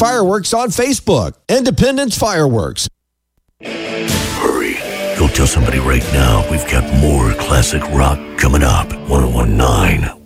Fireworks on Facebook. Independence Fireworks. Hurry. Go tell somebody right now we've got more classic rock coming up. 1019